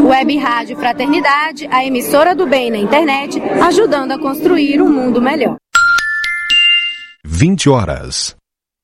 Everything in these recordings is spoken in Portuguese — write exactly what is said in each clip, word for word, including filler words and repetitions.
Web Rádio Fraternidade, a emissora do bem na internet, ajudando a construir um mundo melhor. vinte horas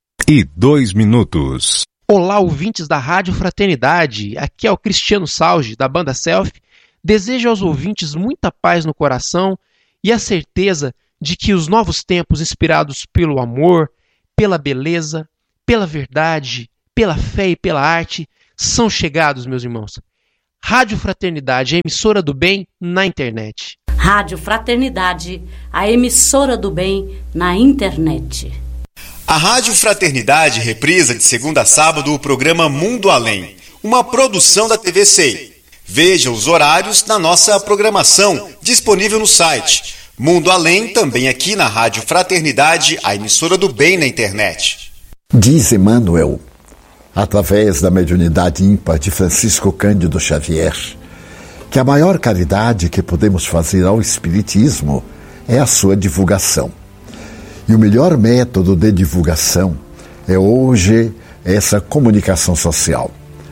e dois minutos. Olá, ouvintes da Rádio Fraternidade. Aqui é o Cristiano Salge, da banda Self. Desejo aos ouvintes muita paz no coração e a certeza de que os novos tempos inspirados pelo amor, pela beleza, pela verdade, pela fé e pela arte são chegados, meus irmãos. Rádio Fraternidade, a emissora do bem na internet. Rádio Fraternidade, a emissora do bem na internet. A Rádio Fraternidade reprisa de segunda a sábado o programa Mundo Além, uma produção da T V C I. Veja os horários na nossa programação, disponível no site. Mundo Além, também aqui na Rádio Fraternidade, a emissora do bem na internet. Diz Emmanuel, através da mediunidade ímpar de Francisco Cândido Xavier, que a maior caridade que podemos fazer ao Espiritismo é a sua divulgação. E o melhor método de divulgação é hoje essa comunicação social.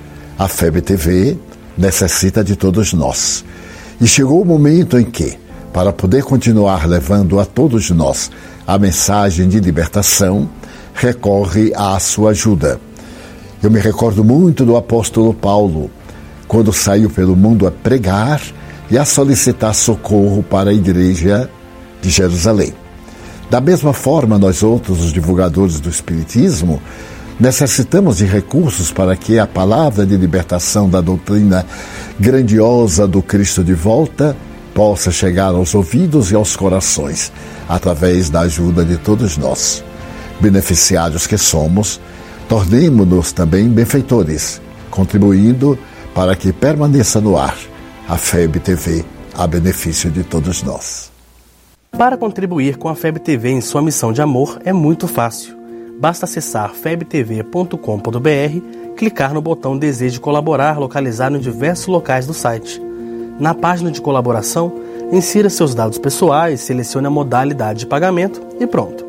A F E B T V necessita de todos nós. E chegou o momento em que, para poder continuar levando a todos nós a mensagem de libertação, recorre à sua ajuda. Eu me recordo muito do apóstolo Paulo, quando saiu pelo mundo a pregar e a solicitar socorro para a igreja de Jerusalém. Da mesma forma, nós outros, os divulgadores do Espiritismo, necessitamos de recursos para que a palavra de libertação da doutrina grandiosa do Cristo de volta possa chegar aos ouvidos e aos corações, através da ajuda de todos nós. Beneficiários que somos, tornemo-nos também benfeitores, contribuindo para que permaneça no ar a F E B T V, a benefício de todos nós. Para contribuir com a F E B T V em sua missão de amor é muito fácil. Basta acessar f e b t v ponto com ponto b r, clicar no botão Deseje colaborar localizado em diversos locais do site. Na página de colaboração, insira seus dados pessoais, selecione a modalidade de pagamento e pronto.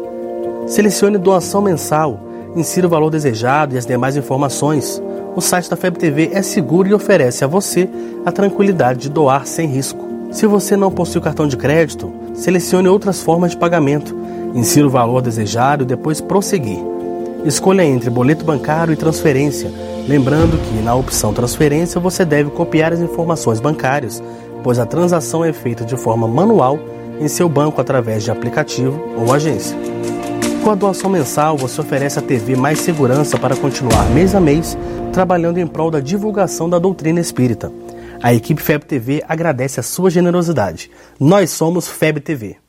Selecione doação mensal, insira o valor desejado e as demais informações. O site da F E B T V é seguro e oferece a você a tranquilidade de doar sem risco. Se você não possui cartão de crédito, selecione outras formas de pagamento. Insira o valor desejado e depois prosseguir. Escolha entre boleto bancário e transferência, lembrando que na opção transferência você deve copiar as informações bancárias, pois a transação é feita de forma manual em seu banco através de aplicativo ou agência. Com a doação mensal, você oferece à T V mais segurança para continuar mês a mês trabalhando em prol da divulgação da doutrina espírita. A equipe F E B T V agradece a sua generosidade. Nós somos F E B T V.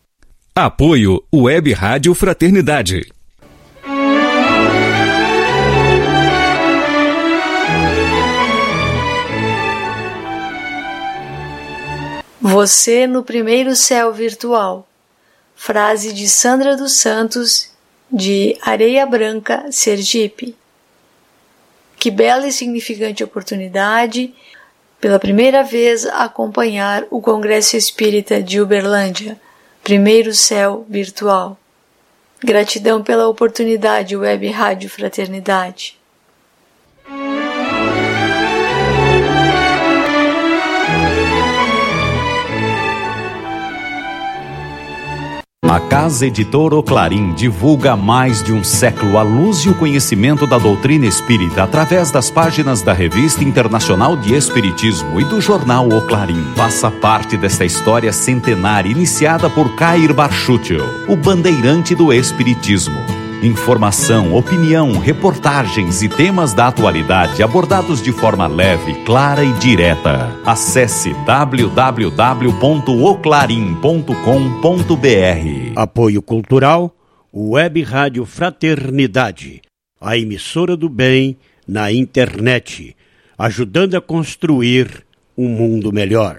Apoio Web Rádio Fraternidade. Você no primeiro céu virtual. Frase de Sandra dos Santos, de Areia Branca, Sergipe. Que bela e significante oportunidade, pela primeira vez, acompanhar o Congresso Espírita de Uberlândia, primeiro céu virtual. Gratidão pela oportunidade, Web Rádio Fraternidade. A Casa Editora Oclarim divulga há mais de um século a luz e o conhecimento da doutrina espírita através das páginas da Revista Internacional de Espiritismo e do jornal Oclarim. Faça parte desta história centenária iniciada por Kair Barchutel, o bandeirante do Espiritismo. Informação, opinião, reportagens e temas da atualidade abordados de forma leve, clara e direta. Acesse w w w ponto oclarim ponto com ponto b r. Apoio Cultural, Web Rádio Fraternidade, a emissora do bem na internet, ajudando a construir um mundo melhor.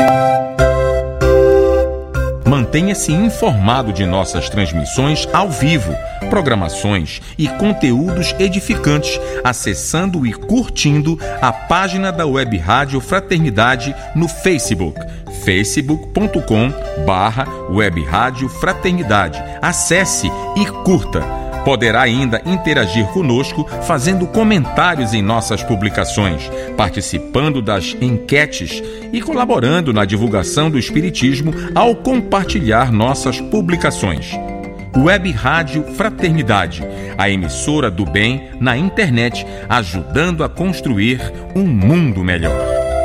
Mantenha-se informado de nossas transmissões ao vivo, programações e conteúdos edificantes, acessando e curtindo a página da Web Rádio Fraternidade no Facebook, facebook ponto com barra Web Rádio Fraternidade. Acesse e curta. Poderá ainda interagir conosco fazendo comentários em nossas publicações, participando das enquetes e colaborando na divulgação do Espiritismo ao compartilhar nossas publicações. Web Rádio Fraternidade, a emissora do bem na internet, ajudando a construir um mundo melhor.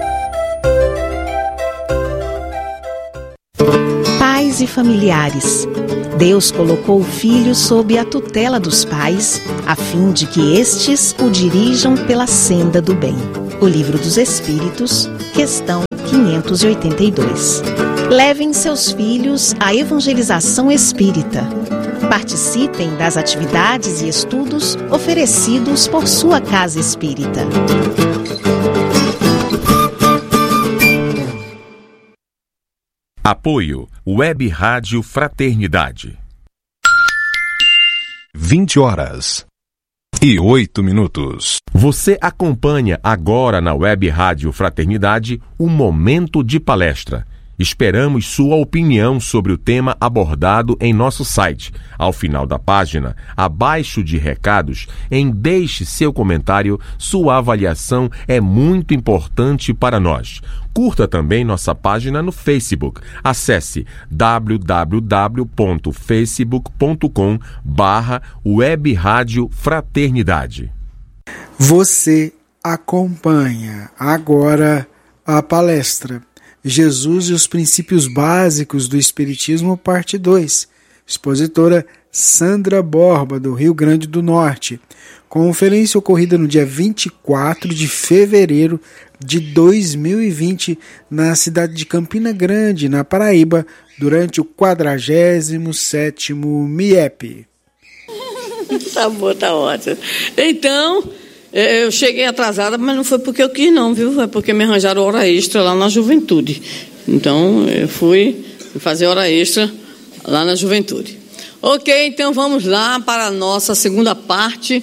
Pais e familiares. Deus colocou o filho sob a tutela dos pais, a fim de que estes o dirijam pela senda do bem. O Livro dos Espíritos, questão quinhentos e oitenta e dois. Levem seus filhos à evangelização espírita. Participem das atividades e estudos oferecidos por sua casa espírita. Apoio Web Rádio Fraternidade. vinte horas e oito minutos. Você acompanha agora na Web Rádio Fraternidade o Momento de Palestra. Esperamos sua opinião sobre o tema abordado em nosso site. Ao final da página, abaixo de recados, em deixe seu comentário, sua avaliação é muito importante para nós. Curta também nossa página no Facebook. Acesse w w w ponto facebook ponto com barra Web Rádio Fraternidade. Você acompanha agora a palestra Jesus e os Princípios Básicos do Espiritismo, parte dois. Expositora Sandra Borba, do Rio Grande do Norte. Conferência ocorrida no dia vinte e quatro de fevereiro de dois mil e vinte, na cidade de Campina Grande, na Paraíba, durante o quadragésimo sétimo M I E P. Tá bom, tá ótimo. Então, eu cheguei atrasada, mas não foi porque eu quis não, viu? Foi porque me arranjaram hora extra lá na Juventude. Então, eu fui fazer hora extra lá na Juventude. Ok, então vamos lá para a nossa segunda parte.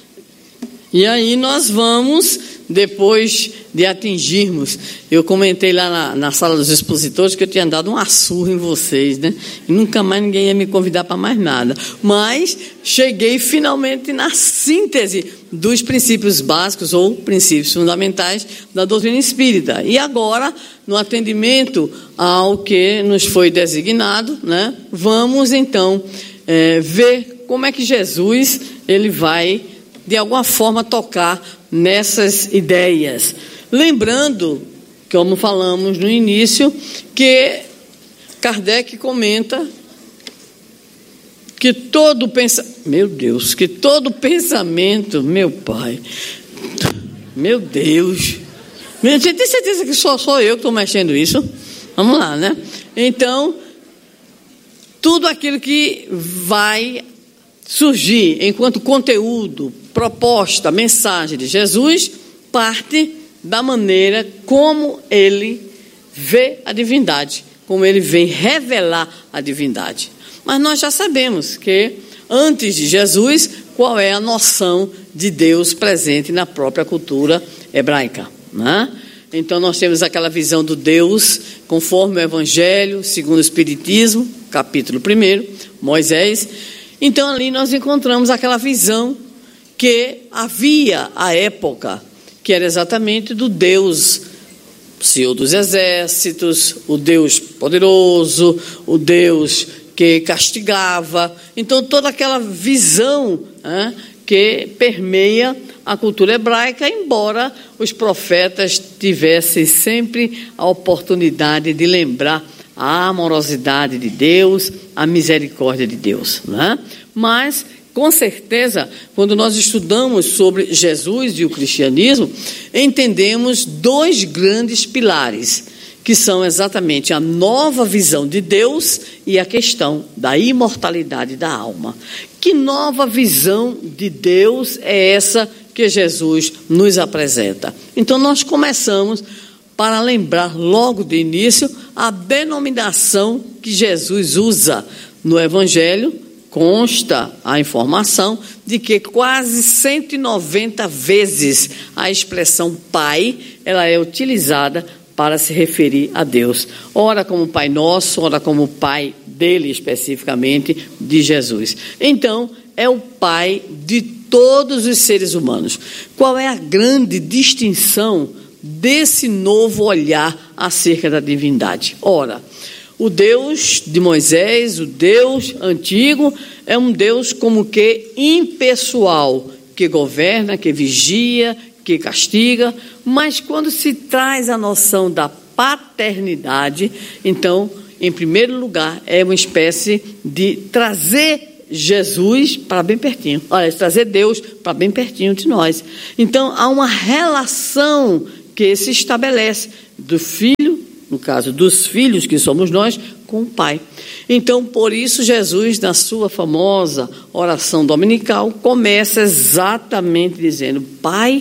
E aí nós vamos, depois de atingirmos, eu comentei lá na, na sala dos expositores que eu tinha dado uma surra em vocês, né? E nunca mais ninguém ia me convidar para mais nada. Mas cheguei finalmente na síntese dos princípios básicos ou princípios fundamentais da doutrina espírita. E agora, no atendimento ao que nos foi designado, né? Vamos então é, ver como é que Jesus ele vai de alguma forma tocar nessas ideias. Lembrando, como falamos no início, que Kardec comenta que todo pensamento, meu Deus, que todo pensamento, meu pai, meu Deus, você tem certeza que só sou eu que estou mexendo isso? Vamos lá, né? Então, tudo aquilo que vai surgir enquanto conteúdo, proposta, mensagem de Jesus, parte da maneira como ele vê a divindade, como ele vem revelar a divindade. Mas nós já sabemos que, antes de Jesus, qual é a noção de Deus presente na própria cultura hebraica, né? Então nós temos aquela visão do Deus conforme o Evangelho, segundo o Espiritismo, capítulo primeiro, Moisés. Então ali nós encontramos aquela visão que havia à época, que era exatamente do Deus Senhor dos Exércitos, o Deus poderoso, o Deus que castigava. Então toda aquela visão, né, que permeia a cultura hebraica, embora os profetas tivessem sempre a oportunidade de lembrar a amorosidade de Deus, a misericórdia de Deus, né? Mas, com certeza, quando nós estudamos sobre Jesus e o cristianismo, entendemos dois grandes pilares, que são exatamente a nova visão de Deus e a questão da imortalidade da alma. Que nova visão de Deus é essa que Jesus nos apresenta? Então, nós começamos para lembrar logo de início a denominação que Jesus usa no Evangelho. Consta a informação de que quase cento e noventa vezes a expressão Pai ela é utilizada para se referir a Deus. Ora como Pai Nosso, ora como Pai dele especificamente, de Jesus. Então, é o Pai de todos os seres humanos. Qual é a grande distinção desse novo olhar acerca da divindade? Ora, o Deus de Moisés, o Deus antigo, é um Deus como que impessoal, que governa, que vigia, que castiga, mas quando se traz a noção da paternidade, então, em primeiro lugar, é uma espécie de trazer Jesus para bem pertinho. Olha, trazer Deus para bem pertinho de nós. Então, há uma relação que se estabelece do filho, no caso dos filhos que somos nós, com o Pai. Então, por isso, Jesus, na sua famosa oração dominical, começa exatamente dizendo, Pai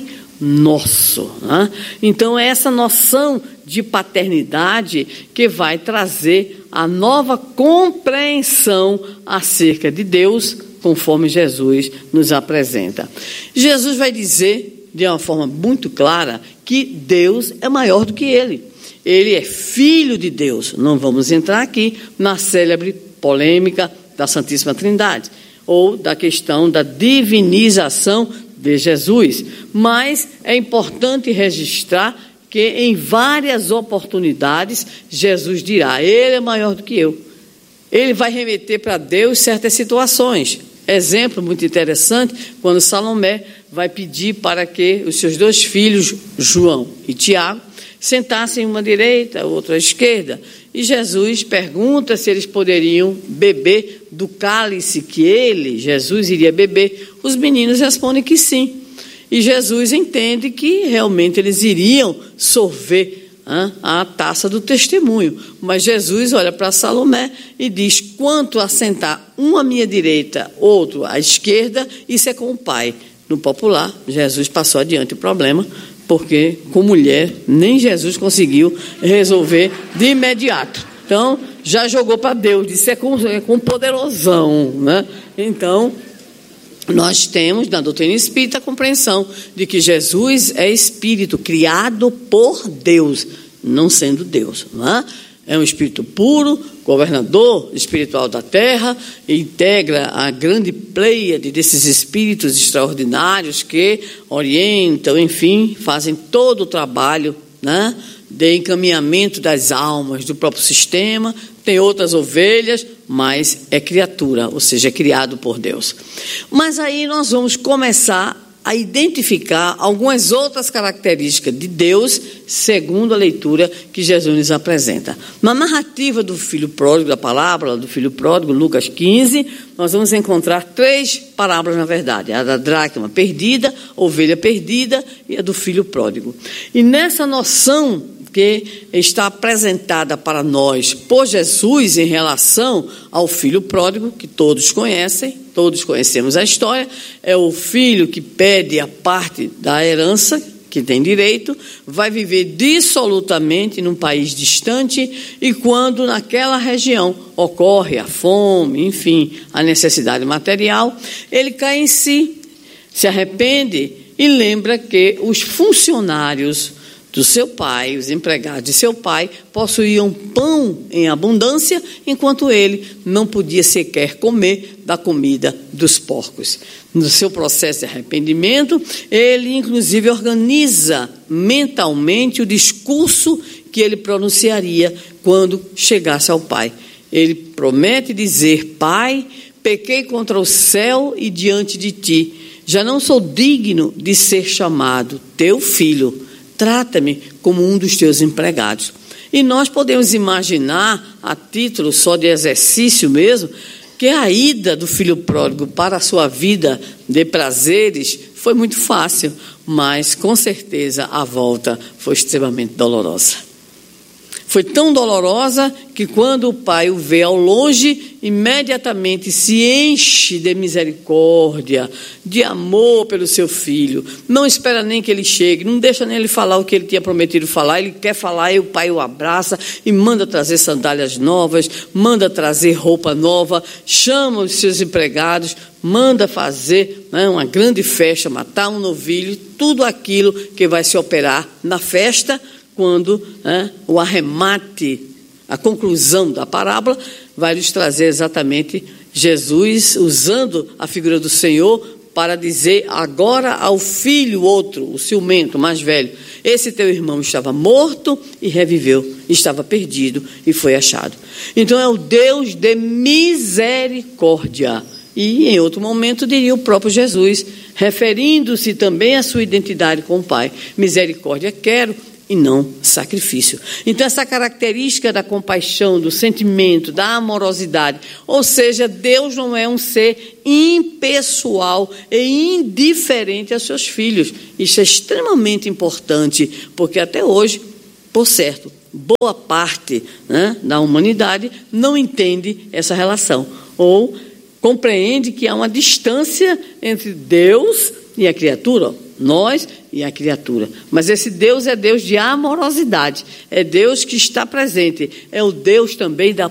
Nosso. Né? Então, é essa noção de paternidade que vai trazer a nova compreensão acerca de Deus, conforme Jesus nos apresenta. Jesus vai dizer, de uma forma muito clara, que Deus é maior do que ele. Ele é filho de Deus. Não vamos entrar aqui na célebre polêmica da Santíssima Trindade, ou da questão da divinização de Jesus. Mas é importante registrar que em várias oportunidades Jesus dirá, ele é maior do que eu. Ele vai remeter para Deus certas situações. Exemplo muito interessante, quando Salomé vai pedir para que os seus dois filhos, João e Tiago, sentassem uma à direita, outra à esquerda. E Jesus pergunta se eles poderiam beber do cálice que ele, Jesus, iria beber. Os meninos respondem que sim. E Jesus entende que realmente eles iriam sorver hein, a taça do testemunho. Mas Jesus olha para Salomé e diz, quanto a sentar um à minha direita, outro à esquerda, isso é com o Pai. No popular, Jesus passou adiante o problema, porque com mulher nem Jesus conseguiu resolver de imediato. Então, já jogou para Deus, disse é com, é com poderosão. Né? Então, nós temos na doutrina espírita a compreensão de que Jesus é espírito criado por Deus, não sendo Deus. Não é? É um espírito puro, governador espiritual da terra, e integra a grande pleiade desses espíritos extraordinários que orientam, enfim, fazem todo o trabalho, né, de encaminhamento das almas do próprio sistema. Tem outras ovelhas, mas é criatura, ou seja, é criado por Deus. Mas aí nós vamos começar a identificar algumas outras características de Deus, segundo a leitura que Jesus nos apresenta. Na narrativa do filho pródigo, da parábola do filho pródigo, Lucas quinze, nós vamos encontrar três parábolas, na verdade. A da dracma perdida, a ovelha perdida e a do filho pródigo. E nessa noção que está apresentada para nós por Jesus em relação ao filho pródigo, que todos conhecem, todos conhecemos a história, é o filho que pede a parte da herança que tem direito, vai viver dissolutamente num país distante, e quando naquela região ocorre a fome, enfim, a necessidade material, ele cai em si, se arrepende e lembra que os funcionários do seu pai, os empregados de seu pai, possuíam pão em abundância, enquanto ele não podia sequer comer da comida dos porcos. No seu processo de arrependimento, ele inclusive organiza mentalmente o discurso que ele pronunciaria quando chegasse ao pai. Ele promete dizer, Pai, pequei contra o céu e diante de ti, já não sou digno de ser chamado teu filho, trata-me como um dos teus empregados. E nós podemos imaginar, a título só de exercício mesmo, que a ida do filho pródigo para a sua vida de prazeres foi muito fácil, mas com certeza a volta foi extremamente dolorosa. Foi tão dolorosa que quando o pai o vê ao longe, imediatamente se enche de misericórdia, de amor pelo seu filho. Não espera nem que ele chegue, não deixa nem ele falar o que ele tinha prometido falar. Ele quer falar e o pai o abraça e manda trazer sandálias novas, manda trazer roupa nova, chama os seus empregados, manda fazer né, uma grande festa, matar um novilho, tudo aquilo que vai se operar na festa, quando né, o arremate, a conclusão da parábola, vai nos trazer exatamente Jesus usando a figura do Senhor para dizer agora ao filho outro, o ciumento, mais velho, esse teu irmão estava morto e reviveu, estava perdido e foi achado. Então é o Deus de misericórdia. E em outro momento diria o próprio Jesus, referindo-se também à sua identidade com o Pai. Misericórdia quero e não sacrifício. Então essa característica da compaixão, do sentimento, da amorosidade, ou seja, Deus não é um ser impessoal e indiferente aos seus filhos. Isso é extremamente importante, porque até hoje, por certo, boa parte, né, da humanidade não entende essa relação, ou compreende que há uma distância entre Deus e a criatura, nós e a criatura. Mas esse Deus é Deus de amorosidade, é Deus que está presente, é o Deus também da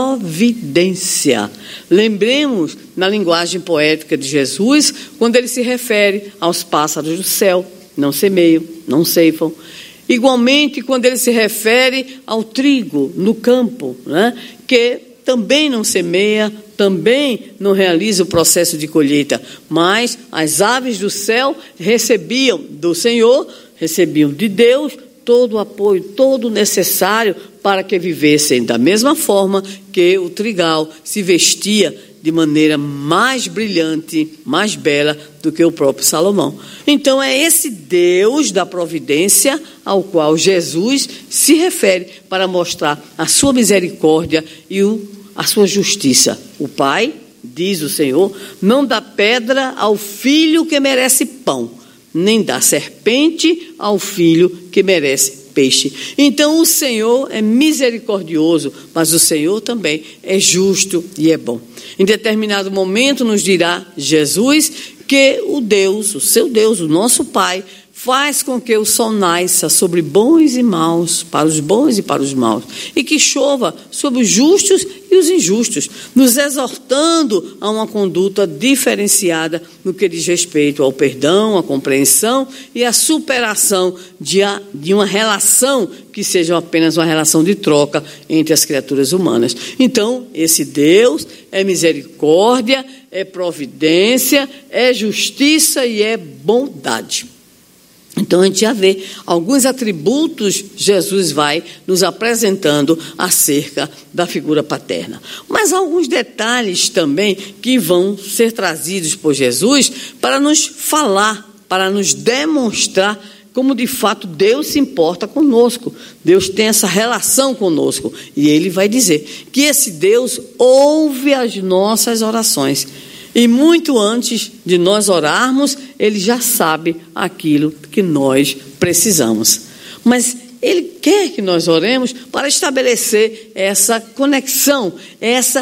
providência. Lembremos na linguagem poética de Jesus, quando ele se refere aos pássaros do céu, não semeiam, não ceifam. Igualmente, quando ele se refere ao trigo no campo, né, que também não semeia, também não realiza o processo de colheita, mas as aves do céu recebiam do Senhor, recebiam de Deus todo o apoio, todo o necessário para que vivessem da mesma forma que o trigal se vestia de maneira mais brilhante, mais bela do que o próprio Salomão. Então é esse Deus da providência ao qual Jesus se refere para mostrar a sua misericórdia e o a sua justiça. O Pai, diz o Senhor, não dá pedra ao filho que merece pão, nem dá serpente ao filho que merece peixe. Então o Senhor é misericordioso, mas o Senhor também é justo e é bom. Em determinado momento nos dirá Jesus que o Deus, o seu Deus, o nosso Pai, faz com que o sol nasça sobre bons e maus, para os bons e para os maus, e que chova sobre os justos e os injustos, nos exortando a uma conduta diferenciada no que diz respeito ao perdão, à compreensão e à superação de, a, de uma relação que seja apenas uma relação de troca entre as criaturas humanas. Então, esse Deus é misericórdia, é providência, é justiça e é bondade. Então, a gente já vê alguns atributos Jesus vai nos apresentando acerca da figura paterna. Mas há alguns detalhes também que vão ser trazidos por Jesus para nos falar, para nos demonstrar como de fato Deus se importa conosco. Deus tem essa relação conosco. E Ele vai dizer que esse Deus ouve as nossas orações. E muito antes de nós orarmos, Ele já sabe aquilo que nós precisamos. Mas Ele quer que nós oremos para estabelecer essa conexão, essa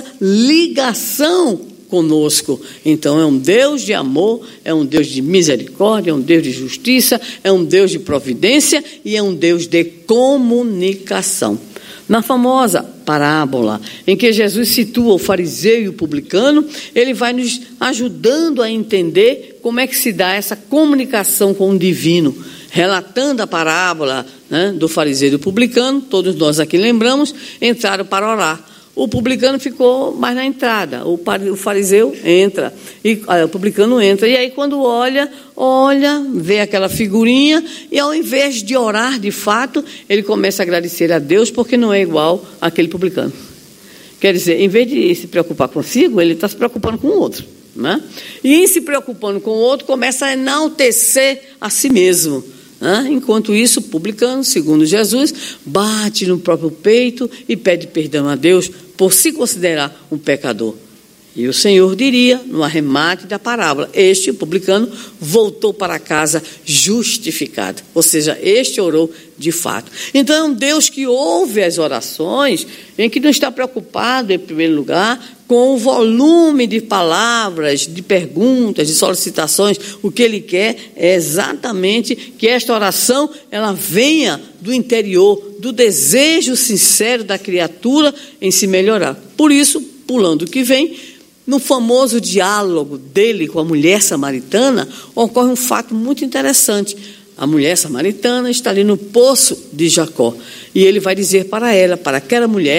ligação conosco. Então é um Deus de amor, é um Deus de misericórdia, é um Deus de justiça, é um Deus de providência e é um Deus de comunicação. Na famosa parábola em que Jesus situa o fariseu e o publicano, ele vai nos ajudando a entender como é que se dá essa comunicação com o divino. Relatando a parábola, né, do fariseu e do publicano, todos nós aqui lembramos, entraram para orar. O publicano ficou mais na entrada, o fariseu entra, e o publicano entra. E aí, quando olha, olha, vê aquela figurinha, e ao invés de orar de fato, ele começa a agradecer a Deus, porque não é igual àquele publicano. Quer dizer, em vez de se preocupar consigo, ele está se preocupando com o outro. Né? E em se preocupando com o outro, começa a enaltecer a si mesmo. Né? Enquanto isso, o publicano, segundo Jesus, bate no próprio peito e pede perdão a Deus por se considerar um pecador. E o Senhor diria, no arremate da parábola, este, o publicano, voltou para casa justificado. Ou seja, este orou de fato. Então é um Deus que ouve as orações, em que não está preocupado, em primeiro lugar, com o volume de palavras, de perguntas, de solicitações. O que Ele quer é exatamente que esta oração ela venha do interior, do desejo sincero da criatura em se melhorar. Por isso, pulando o que vem, no famoso diálogo dele com a mulher samaritana, ocorre um fato muito interessante. A mulher samaritana está ali no poço de Jacó. E ele vai dizer para ela, para aquela mulher,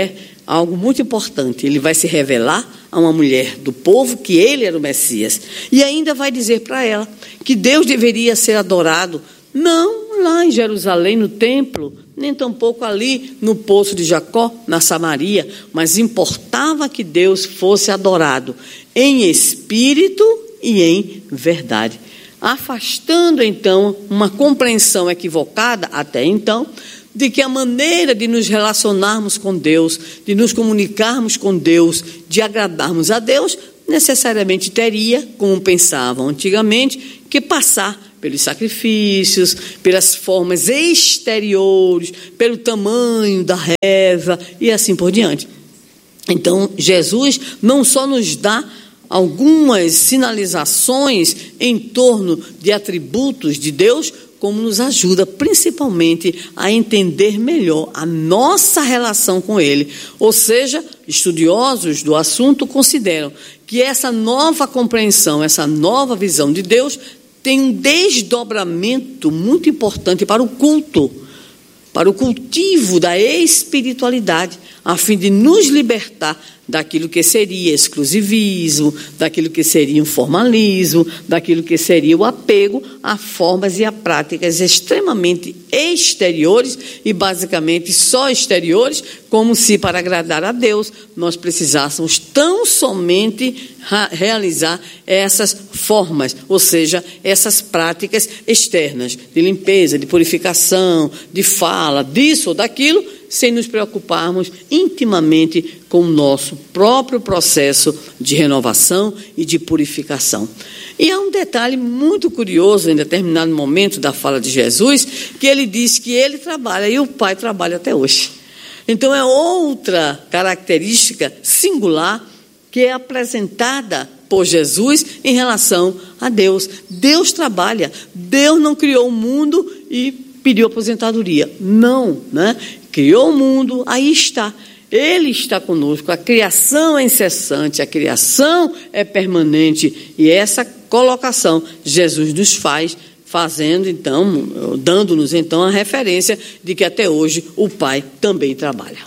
algo muito importante. Ele vai se revelar a uma mulher do povo que ele era o Messias. E ainda vai dizer para ela que Deus deveria ser adorado, não lá em Jerusalém, no templo, nem tampouco ali no poço de Jacó, na Samaria, mas importava que Deus fosse adorado em espírito e em verdade. Afastando, então, uma compreensão equivocada, até então, de que a maneira de nos relacionarmos com Deus, de nos comunicarmos com Deus, de agradarmos a Deus, necessariamente teria, como pensavam antigamente, que passar pelos sacrifícios, pelas formas exteriores, pelo tamanho da reza e assim por diante. Então, Jesus não só nos dá algumas sinalizações em torno de atributos de Deus, como nos ajuda principalmente a entender melhor a nossa relação com Ele. Ou seja, estudiosos do assunto consideram que essa nova compreensão, essa nova visão de Deus tem um desdobramento muito importante para o culto, para o cultivo da espiritualidade, a fim de nos libertar daquilo que seria exclusivismo, daquilo que seria o formalismo, daquilo que seria o apego a formas e a práticas extremamente exteriores e basicamente só exteriores, como se para agradar a Deus nós precisássemos tão somente realizar essas formas, ou seja, essas práticas externas de limpeza, de purificação, de fala, disso ou daquilo, sem nos preocuparmos intimamente com o nosso próprio processo de renovação e de purificação. E há um detalhe muito curioso em determinado momento da fala de Jesus, que ele diz que ele trabalha e o Pai trabalha até hoje. Então é outra característica singular que é apresentada por Jesus em relação a Deus. Deus trabalha, Deus não criou o mundo e pediu aposentadoria. Não, né? Criou o mundo, aí está. Ele está conosco, a criação é incessante, a criação é permanente. E essa colocação Jesus nos faz, fazendo então, dando-nos então a referência de que até hoje o Pai também trabalha.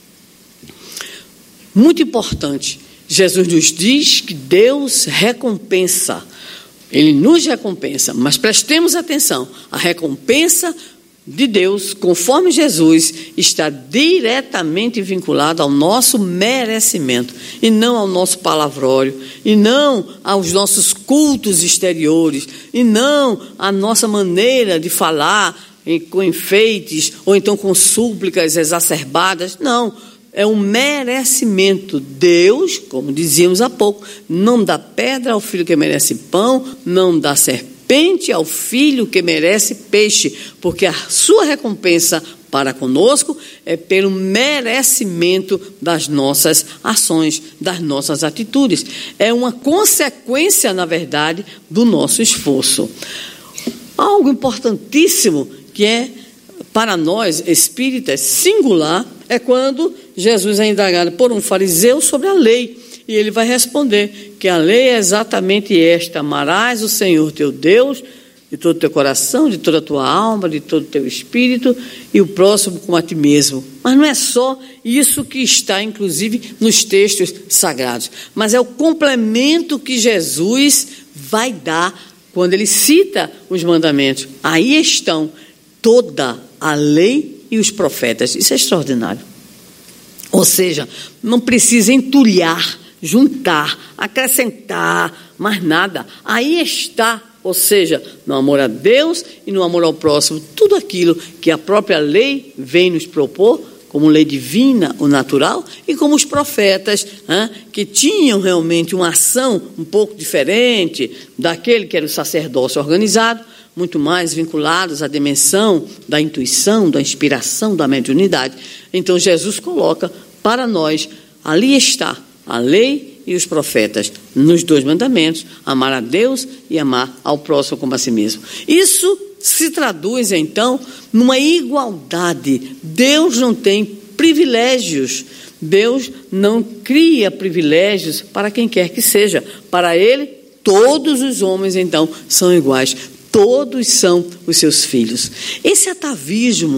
Muito importante, Jesus nos diz que Deus recompensa. Ele nos recompensa, mas prestemos atenção, a recompensa de Deus, conforme Jesus, está diretamente vinculado ao nosso merecimento, e não ao nosso palavrório, e não aos nossos cultos exteriores, e não à nossa maneira de falar com enfeites, ou então com súplicas exacerbadas. Não, é um merecimento. Deus, como dizíamos há pouco, não dá pedra ao filho que merece pão, não dá serpente ao filho que merece peixe, porque a sua recompensa para conosco é pelo merecimento das nossas ações, das nossas atitudes. É uma consequência, na verdade, do nosso esforço. Algo importantíssimo que é, para nós espíritas, singular, é quando Jesus é indagado por um fariseu sobre a lei. E ele vai responder que a lei é exatamente esta: amarás o Senhor teu Deus de todo o teu coração, de toda a tua alma, de todo o teu espírito, e o próximo como a ti mesmo. Mas não é só isso que está, inclusive, nos textos sagrados, mas é o complemento que Jesus vai dar quando ele cita os mandamentos. Aí estão toda a lei e os profetas. Isso é extraordinário. Ou seja, não precisa entulhar, juntar, acrescentar, mais nada. Aí está, ou seja, no amor a Deus e no amor ao próximo, tudo aquilo que a própria lei vem nos propor, como lei divina ou natural, e como os profetas, hein, que tinham realmente uma ação um pouco diferente daquele que era o sacerdócio organizado, muito mais vinculados à dimensão da intuição, da inspiração, da mediunidade. Então Jesus coloca para nós, ali está a lei e os profetas, nos dois mandamentos, amar a Deus e amar ao próximo como a si mesmo. Isso se traduz, então, numa igualdade. Deus não tem privilégios. Deus não cria privilégios para quem quer que seja. Para Ele, todos os homens, então, são iguais. Todos são os seus filhos. Esse atavismo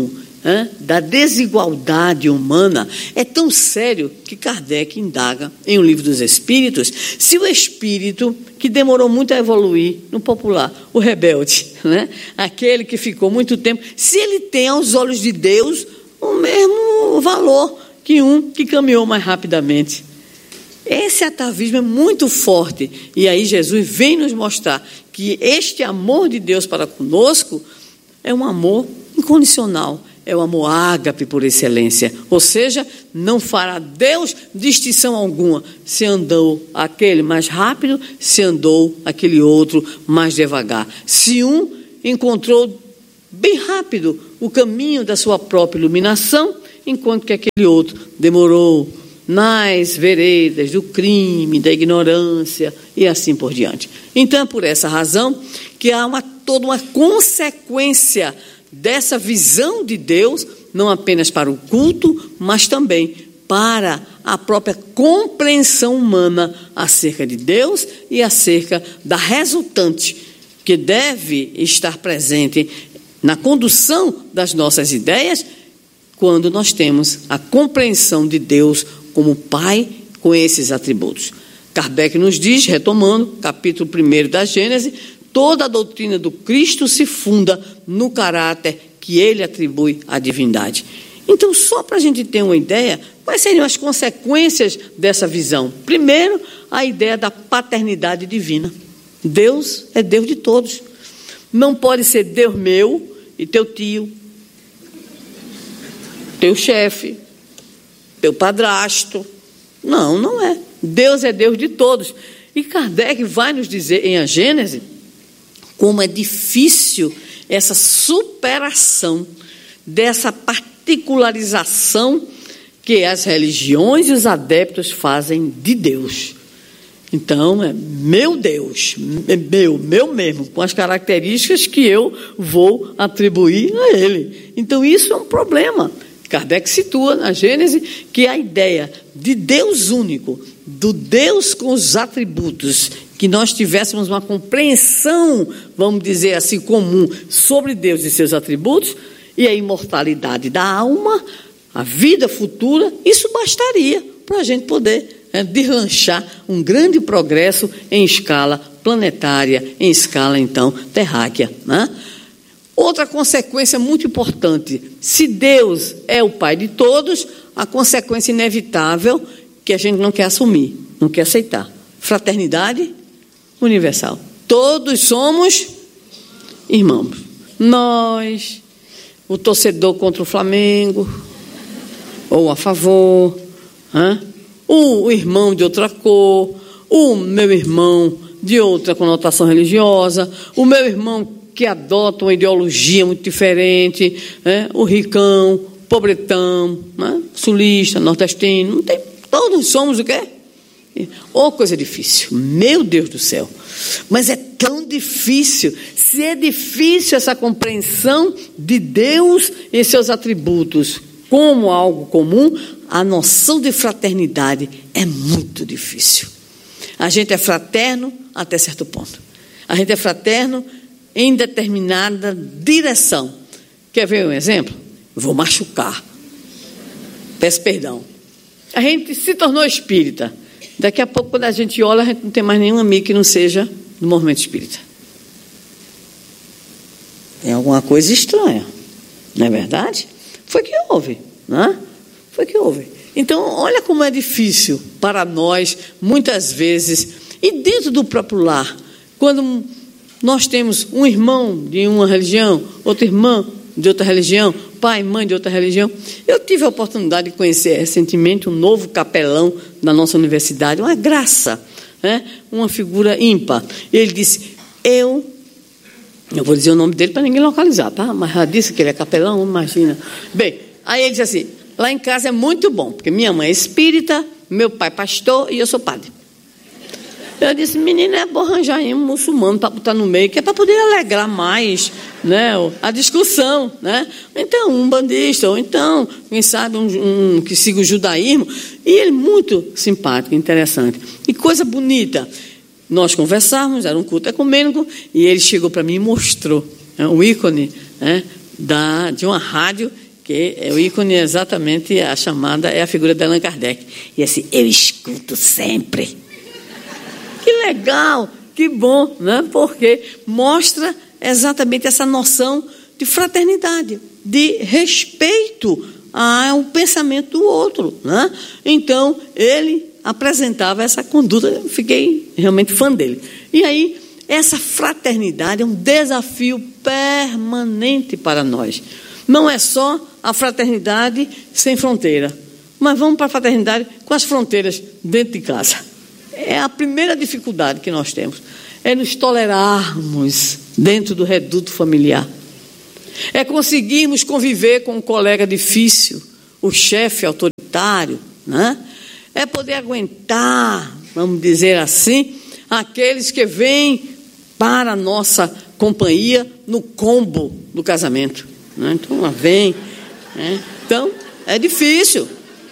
hein, da desigualdade humana é tão sério que Kardec indaga em O Livro dos Espíritos se o espírito que demorou muito a evoluir, no popular, o rebelde, né, aquele que ficou muito tempo, se ele tem aos olhos de Deus o mesmo valor que um que caminhou mais rapidamente. Esse atavismo é muito forte, e aí Jesus vem nos mostrar que este amor de Deus para conosco é um amor incondicional, é o amor ágape por excelência, ou seja, não fará Deus distinção alguma, se andou aquele mais rápido, se andou aquele outro mais devagar. Se um encontrou bem rápido o caminho da sua própria iluminação, enquanto que aquele outro demorou nas veredas do crime, da ignorância e assim por diante. Então, é por essa razão que há uma, toda uma consequência dessa visão de Deus, não apenas para o culto, mas também para a própria compreensão humana acerca de Deus e acerca da resultante que deve estar presente na condução das nossas ideias quando nós temos a compreensão de Deus como Pai com esses atributos. Kardec nos diz, retomando, capítulo primeiro da Gênesis, toda a doutrina do Cristo se funda no caráter que ele atribui à divindade. Então, só para a gente ter uma ideia, quais seriam as consequências dessa visão? Primeiro, a ideia da paternidade divina. Deus é Deus de todos. Não pode ser Deus meu e teu tio, teu chefe, teu padrasto. Não, não é. Deus é Deus de todos. E Kardec vai nos dizer em A Gênese como é difícil essa superação dessa particularização que as religiões e os adeptos fazem de Deus. Então, é meu Deus, meu, meu mesmo, com as características que eu vou atribuir a ele. Então, isso é um problema. Kardec situa na Gênese que a ideia de Deus único, do Deus com os atributos, que nós tivéssemos uma compreensão, vamos dizer assim, comum sobre Deus e seus atributos, e a imortalidade da alma, a vida futura, isso bastaria para a gente poder é, deslanchar um grande progresso em escala planetária, em escala, então, terráquea, né? Outra consequência muito importante, se Deus é o Pai de todos, a consequência inevitável que a gente não quer assumir, não quer aceitar. Fraternidade universal. Todos somos irmãos. Nós, o torcedor contra o Flamengo, ou a favor, hein? o, o irmão de outra cor, o meu irmão de outra conotação religiosa, o meu irmão que adota uma ideologia muito diferente, né? O ricão, pobretão, né? Sulista, nordestino, não tem, todos somos o quê? Oh, coisa difícil, meu Deus do céu, mas é tão difícil. Se é difícil essa compreensão de Deus e seus atributos como algo comum, a noção de fraternidade é muito difícil. A gente é fraterno até certo ponto, a gente é fraterno em determinada direção. Quer ver um exemplo? Vou machucar, peço perdão. A gente se tornou espírita. Daqui a pouco, quando a gente olha, a gente não tem mais nenhum amigo que não seja do movimento espírita. Tem alguma coisa estranha, não é verdade? Foi que houve, né? Foi que houve. Então, olha como é difícil para nós, muitas vezes, e dentro do próprio lar, quando nós temos um irmão de uma religião, outra irmã de outra religião, pai e mãe de outra religião. Eu tive a oportunidade de conhecer recentemente um novo capelão da nossa universidade, uma graça, né? Uma figura ímpar. Ele disse, eu, eu vou dizer o nome dele para ninguém localizar, tá? Mas já disse que ele é capelão, imagina. Bem, aí ele disse assim, lá em casa é muito bom, porque minha mãe é espírita, meu pai é pastor e eu sou padre. Eu disse, menina, é bom arranjar um muçulmano para botar no meio, que é para poder alegrar mais, né, a discussão, né? Então, um bandista, ou então, quem sabe, um, um que siga o judaísmo. E ele muito simpático, interessante. E coisa bonita. Nós conversávamos, era um culto ecumênico, e ele chegou para mim e mostrou, né, um ícone, né, da, de uma rádio que o ícone é exatamente a chamada, é a figura de Allan Kardec. E assim, eu escuto sempre. Que legal, que bom, né? Porque mostra exatamente essa noção de fraternidade, de respeito ao pensamento do outro, né? Então, ele apresentava essa conduta, eu fiquei realmente fã dele. E aí, essa fraternidade é um desafio permanente para nós. Não é só a fraternidade sem fronteira, mas vamos para a fraternidade com as fronteiras dentro de casa. É a primeira dificuldade que nós temos, é nos tolerarmos dentro do reduto familiar. É conseguirmos conviver com um colega difícil, o chefe autoritário, né? É poder aguentar, vamos dizer assim, aqueles que vêm para a nossa companhia no combo do casamento, né? Então, vem, né? Então, é difícil.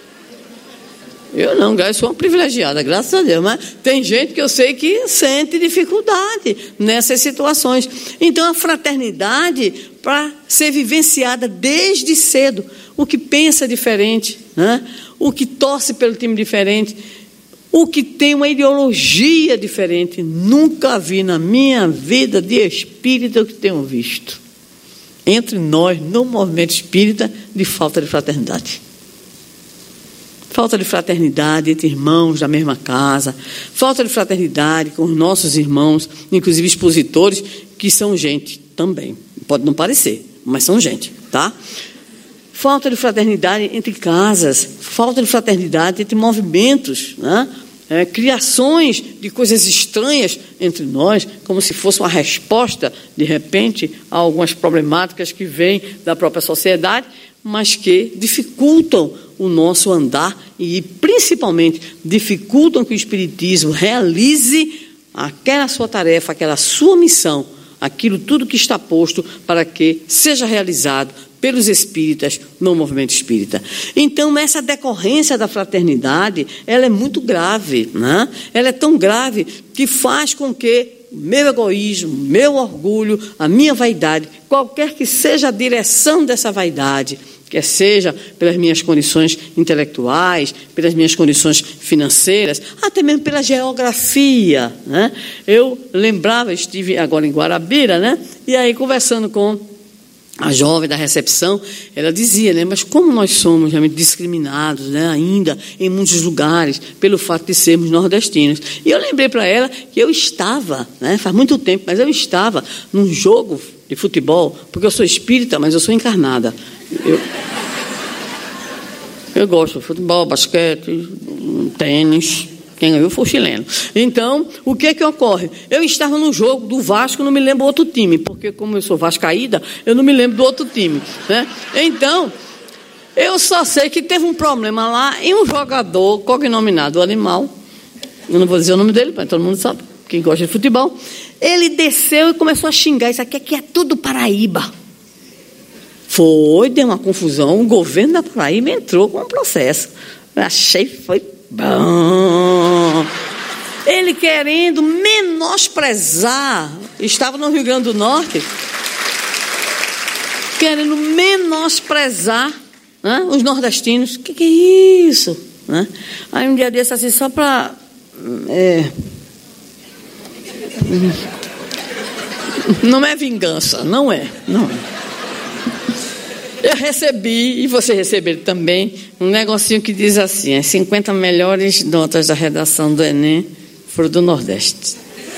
Eu não, eu sou uma privilegiada, graças a Deus, mas tem gente que eu sei que sente dificuldade nessas situações. Então, a fraternidade, para ser vivenciada desde cedo, o que pensa diferente, né? O que torce pelo time diferente, o que tem uma ideologia diferente, nunca vi na minha vida de espírita o que tenho visto entre nós, no movimento espírita, de falta de fraternidade. Falta de fraternidade entre irmãos da mesma casa, falta de fraternidade com os nossos irmãos, inclusive expositores, que são gente também. Pode não parecer, mas são gente, tá? Falta de fraternidade entre casas, falta de fraternidade entre movimentos, né? É, criações de coisas estranhas entre nós, como se fosse uma resposta, de repente, a algumas problemáticas que vêm da própria sociedade, mas que dificultam o nosso andar e, principalmente, dificultam que o Espiritismo realize aquela sua tarefa, aquela sua missão, aquilo tudo que está posto para que seja realizado pelos espíritas no movimento espírita. Então, essa decorrência da fraternidade, ela é muito grave, né? Ela é tão grave que faz com que meu egoísmo, meu orgulho, a minha vaidade, qualquer que seja a direção dessa vaidade, quer seja pelas minhas condições intelectuais, pelas minhas condições financeiras, até mesmo pela geografia, né? Eu lembrava, estive agora em Guarabira, né? E aí conversando com a jovem da recepção, ela dizia, né, mas como nós somos realmente discriminados, né, ainda em muitos lugares, pelo fato de sermos nordestinos. E eu lembrei para ela que eu estava, né, faz muito tempo, mas eu estava num jogo de futebol, porque eu sou espírita, mas eu sou encarnada. Eu, eu gosto de futebol, basquete, tênis. Quem ganhou foi o chileno. Então, o que é que ocorre? Eu estava no jogo do Vasco, não me lembro outro time, porque como eu sou vascaída, eu não me lembro do outro time, né? Então, eu só sei que teve um problema lá e um jogador cognominado Animal, eu não vou dizer o nome dele, mas todo mundo sabe, quem gosta de futebol, ele desceu e começou a xingar, isso aqui, aqui é tudo Paraíba. Foi, deu uma confusão, o governo da Paraíba entrou com um processo. Eu achei que foi bom. Ele querendo menosprezar, estava no Rio Grande do Norte, querendo menosprezar, né, os nordestinos. O que, que é isso? Né? Aí um dia desse, assim, só para... É, não é vingança, não é, não é. Eu recebi, e você receber também, um negocinho que diz assim, as cinquenta melhores notas da redação do Enem foram do Nordeste.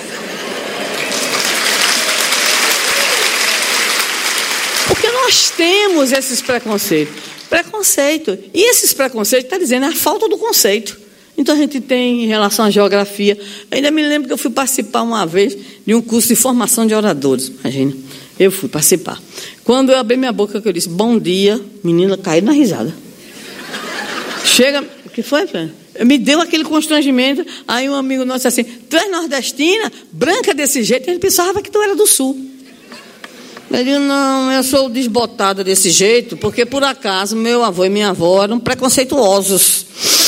Porque nós temos esses preconceitos. Preconceito. E esses preconceitos, está dizendo, é a falta do conceito. Então, a gente tem, em relação à geografia, ainda me lembro que eu fui participar uma vez de um curso de formação de oradores, imagina. Eu fui participar. Quando eu abri minha boca, que eu disse, bom dia, menina caiu na risada. Chega, o que foi, Fê? Me deu aquele constrangimento. Aí um amigo nosso disse assim, tu és nordestina, branca desse jeito, ele pensava que tu era do sul. Eu digo, não, eu sou desbotada desse jeito, porque por acaso meu avô e minha avó eram preconceituosos.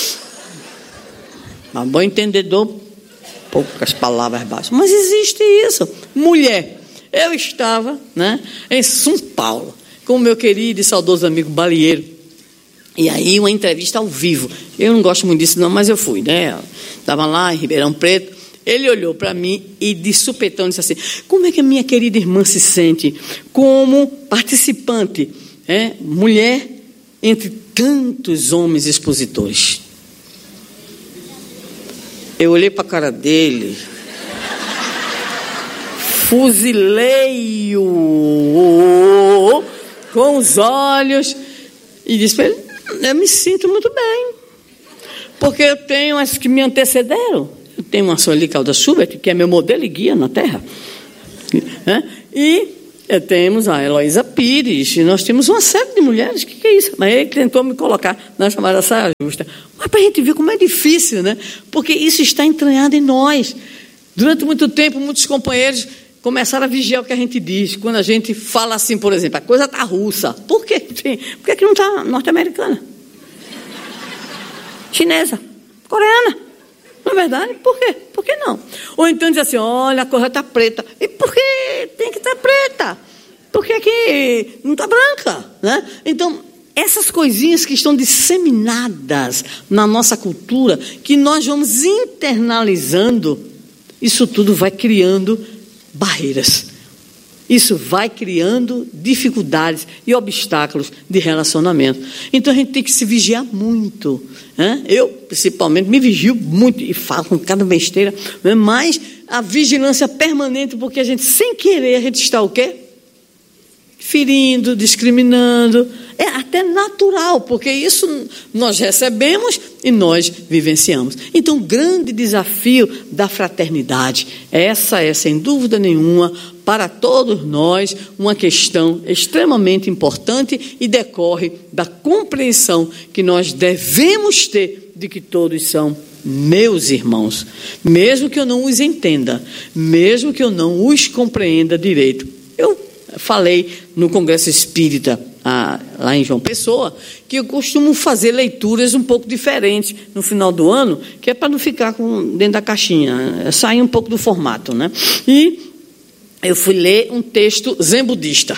Mas bom entendedor, poucas palavras baixas. Mas existe isso. Mulher. Eu estava, né, em São Paulo. com o meu querido e saudoso amigo Balieiro. E aí uma entrevista ao vivo. Eu não gosto muito disso não, mas eu fui, né? Estava lá em Ribeirão Preto. Ele olhou para mim e de supetão disse assim: como é que a minha querida irmã se sente como participante, é, mulher entre tantos homens expositores? Eu olhei para a cara dele, fuzilei-o com os olhos e disse para ele: eu me sinto muito bem, porque eu tenho as que me antecederam. Eu tenho uma Sueli Caldas Schubert, que é meu modelo e guia na Terra. É? E temos a Heloísa Pires, e nós temos uma série de mulheres. O que, que é isso? Mas ele tentou me colocar na chamada saia justa. Mas para a gente ver como é difícil, né? Porque isso está entranhado em nós. Durante muito tempo, muitos companheiros começaram a vigiar o que a gente diz. Quando a gente fala assim, por exemplo, a coisa está russa. Por quê? Por que, que não está norte-americana? Chinesa? Coreana? Não é verdade? Por quê? Por que não? Ou então diz assim: olha, a cor está preta. E por que tem que estar preta? Por que, que não está branca? Né? Então, essas coisinhas que estão disseminadas na nossa cultura, que nós vamos internalizando, isso tudo vai criando barreiras. Isso vai criando dificuldades e obstáculos de relacionamento. Então, a gente tem que se vigiar muito. Né? Eu, principalmente, me vigio muito e falo com cada besteira, né? Mas a vigilância permanente, porque a gente, sem querer, a gente está o quê? Ferindo, discriminando. É até natural, porque isso nós recebemos e nós vivenciamos. Então, o grande desafio da fraternidade, essa é, sem dúvida nenhuma, para todos nós, uma questão extremamente importante e decorre da compreensão que nós devemos ter de que todos são meus irmãos, mesmo que eu não os entenda, mesmo que eu não os compreenda direito. Eu falei no Congresso Espírita, ah, lá em João Pessoa, que eu costumo fazer leituras um pouco diferentes no final do ano, que é para não ficar com, dentro da caixinha, sair um pouco do formato, né? E eu fui ler um texto zen budista.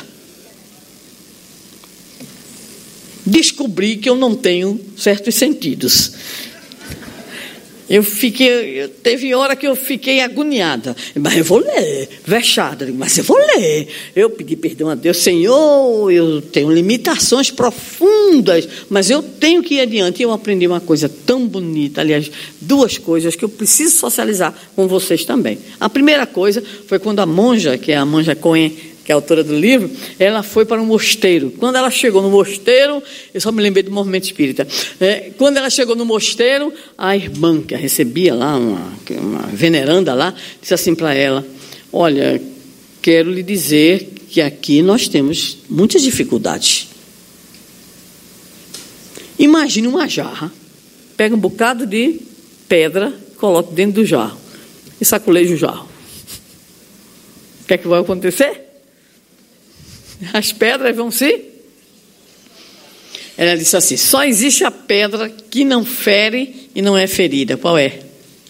Descobri que eu não tenho certos sentidos. Eu fiquei, eu, teve hora que eu fiquei agoniada. Mas eu vou ler, vexada. Mas eu vou ler. Eu pedi perdão a Deus. Senhor, eu tenho limitações profundas, mas eu tenho que ir adiante. E eu aprendi uma coisa tão bonita. Aliás, duas coisas que eu preciso socializar com vocês também. A primeira coisa foi quando a monja, que é a monja Cohen, que é a autora do livro, ela foi para um mosteiro. Quando ela chegou no mosteiro, eu só me lembrei do movimento espírita, é, quando ela chegou no mosteiro, a irmã que a recebia lá, uma, uma veneranda lá, disse assim para ela: olha, quero lhe dizer que aqui nós temos muitas dificuldades. Imagine uma jarra, pega um bocado de pedra, coloca dentro do jarro e saculeja o jarro. O que é que vai acontecer? As pedras vão se... Ela disse assim: só existe a pedra que não fere e não é ferida. Qual é?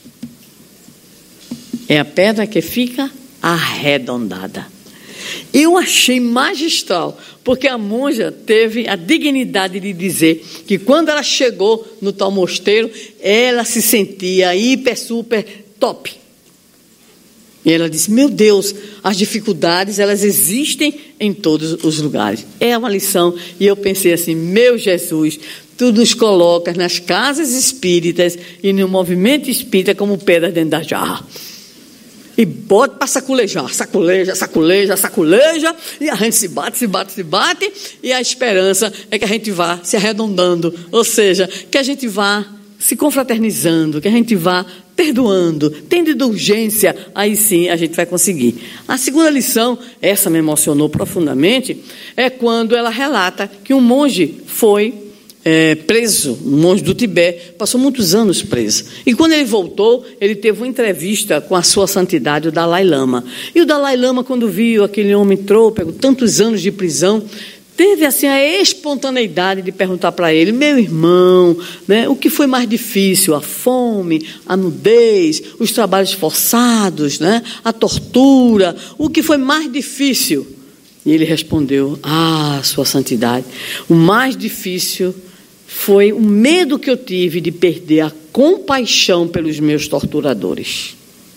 É a pedra que fica arredondada. Eu achei magistral, porque a monja teve a dignidade de dizer que quando ela chegou no tal mosteiro, ela se sentia hiper, super top. E ela disse: meu Deus, as dificuldades, elas existem em todos os lugares. É uma lição. E eu pensei assim: meu Jesus, tu nos colocas nas casas espíritas e no movimento espírita como pedra dentro da jarra. E bota para saculejar, saculeja, saculeja, saculeja, e a gente se bate, se bate, se bate, e a esperança é que a gente vá se arredondando, ou seja, que a gente vá se confraternizando, que a gente vá perdoando, tendo indulgência, aí sim a gente vai conseguir. A segunda lição, essa me emocionou profundamente, é quando ela relata que um monge foi é, preso, um monge do Tibete, passou muitos anos preso. E quando ele voltou, ele teve uma entrevista com a sua santidade, o Dalai Lama. E o Dalai Lama, quando viu aquele homem trôpego, tantos anos de prisão, teve assim a espontaneidade de perguntar para ele: meu irmão, né, o que foi mais difícil? A fome, a nudez, os trabalhos forçados, né, a tortura? O que foi mais difícil? E ele respondeu: ah, sua santidade, o mais difícil foi o medo que eu tive de perder a compaixão pelos meus torturadores.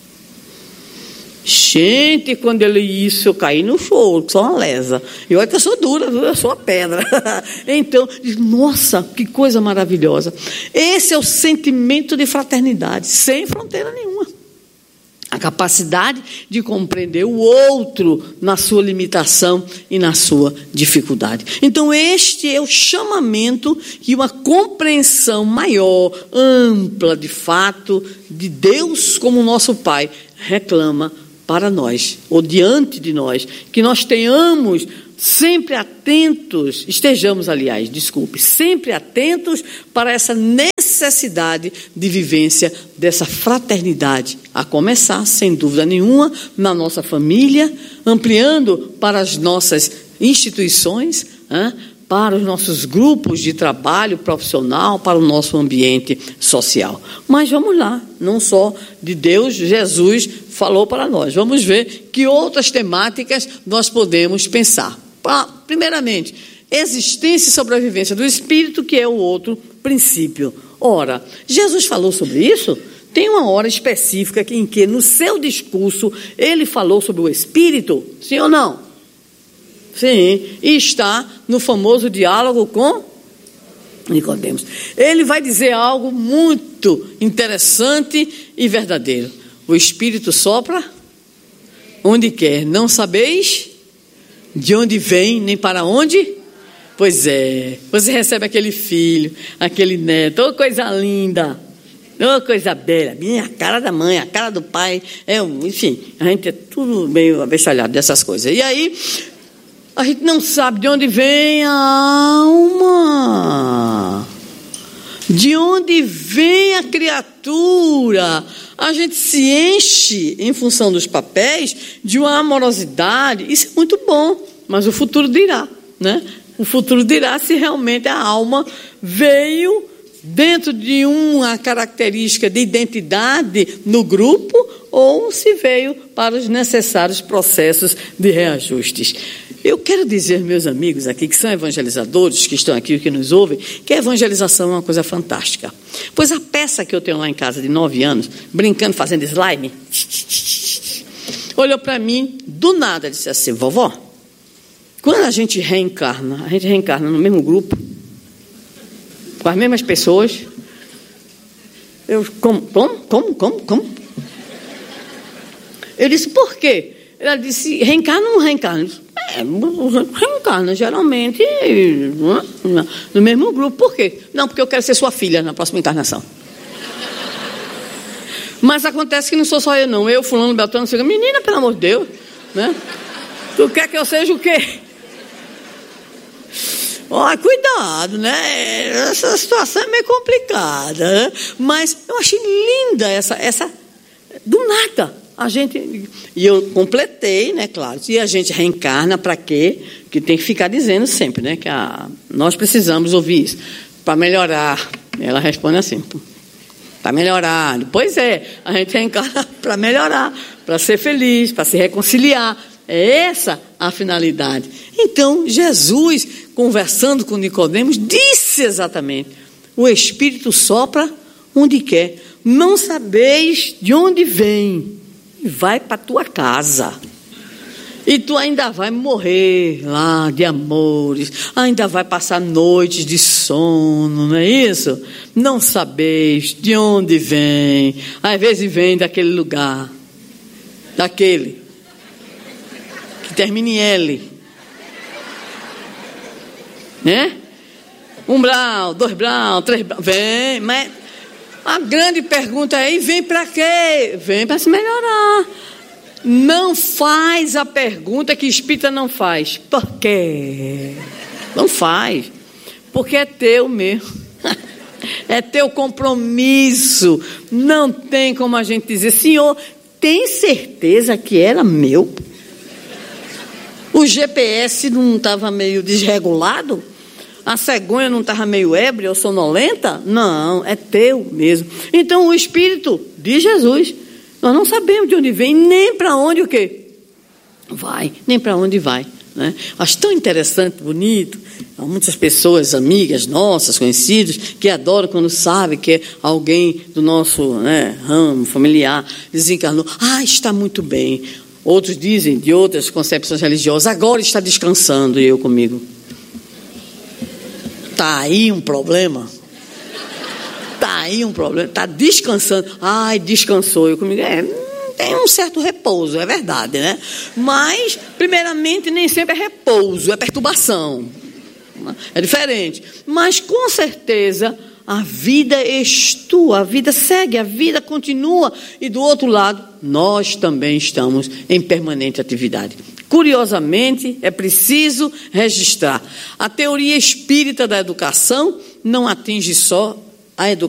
Gente, quando ele isso, eu caí no choro, sou uma lesa. E olha que eu sou dura, eu sou uma pedra. Então, nossa, que coisa maravilhosa. Esse é o sentimento de fraternidade, sem fronteira nenhuma. A capacidade de compreender o outro na sua limitação e na sua dificuldade. Então, este é o chamamento e uma compreensão maior, ampla, de fato, de Deus como nosso Pai reclama para nós, ou diante de nós, que nós tenhamos sempre atentos, estejamos, aliás, desculpe, sempre atentos para essa necessidade de vivência dessa fraternidade, a começar, sem dúvida nenhuma, na nossa família, ampliando para as nossas instituições, hein, para os nossos grupos de trabalho profissional, para o nosso ambiente social. Mas vamos lá, não só de Deus, Jesus falou para nós. Vamos ver que outras temáticas nós podemos pensar. Primeiramente, existência e sobrevivência do Espírito, que é o outro princípio. Ora, Jesus falou sobre isso? Tem uma hora específica em que, no seu discurso, ele falou sobre o Espírito? Sim ou não? Sim, e está no famoso diálogo com Nicodemos. Ele vai dizer algo muito interessante e verdadeiro. O Espírito sopra onde quer. Não sabeis de onde vem, nem para onde? Pois é, você recebe aquele filho, aquele neto, oh, coisa linda, oh, coisa bela, a cara da mãe, a cara do pai, é, enfim, a gente é tudo meio avexalhado dessas coisas. E aí, a gente não sabe de onde vem a alma, de onde vem a criatura. A gente se enche, em função dos papéis, de uma amorosidade. Isso é muito bom, mas o futuro dirá, né? O futuro dirá se realmente a alma veio dentro de uma característica de identidade no grupo ou se veio para os necessários processos de reajustes. Eu quero dizer, meus amigos aqui, que são evangelizadores, que estão aqui, que nos ouvem, que a evangelização é uma coisa fantástica. Pois a peça que eu tenho lá em casa de nove anos, brincando, fazendo slime, olhou para mim, do nada, disse assim: vovó, quando a gente reencarna, a gente reencarna no mesmo grupo, com as mesmas pessoas. Eu, como, como, como, como, como? Eu disse, por quê? Ela disse, reencarna ou não reencarna? É, reencarna, geralmente, no mesmo grupo. Por quê? Não, porque eu quero ser sua filha na próxima encarnação. Mas acontece que não sou só eu, não. Eu, fulano, Beltrano, chega, menina, pelo amor de Deus, né? Tu quer que eu seja o quê? Olha, cuidado, né? Essa situação é meio complicada, né? Mas eu achei linda essa, essa... Do nada, a gente... E eu completei, né, claro. E a gente reencarna para quê? Que tem que ficar dizendo sempre, né? Que a... nós precisamos ouvir isso. Para melhorar. Ela responde assim. Para melhorar. Pois é, a gente reencarna para melhorar, para ser feliz, para se reconciliar. É essa a finalidade. Então, Jesus, conversando com Nicodemos, disse exatamente: o Espírito sopra onde quer. Não sabeis de onde vem. Vai para a tua casa. E tu ainda vai morrer lá de amores. Ainda vai passar noites de sono, não é isso? Não sabeis de onde vem. Às vezes vem daquele lugar. Daquele. Que termina em L. Né? Um brau, dois brau, três brau. Vem, mas a grande pergunta é: e vem para quê? Vem para se melhorar. Não faz a pergunta que espírita não faz. Por quê? Não faz. Porque é teu mesmo. É teu compromisso. Não tem como a gente dizer: Senhor, tem certeza que era meu? O G P S não estava meio desregulado? A cegonha não estava meio ébria ou sonolenta? Não, é teu mesmo. Então o Espírito de Jesus, nós não sabemos de onde vem, nem para onde o quê? Vai, nem para onde vai. né? Acho tão interessante, bonito. Há muitas pessoas, amigas nossas, conhecidos, que adoram quando sabem que alguém do nosso, né, ramo familiar desencarnou. Ah, está muito bem. Outros dizem, de outras concepções religiosas, agora está descansando, e eu comigo. Está aí um problema. Está aí um problema. Está descansando. Ai, descansou. Eu comigo, é, tem um certo repouso, é verdade, né? Mas, primeiramente, nem sempre é repouso, é perturbação. É diferente. Mas, com certeza, a vida estua, a vida segue, a vida continua. E, do outro lado, nós também estamos em permanente atividade. Curiosamente, é preciso registrar. A teoria espírita da educação não atinge só a educação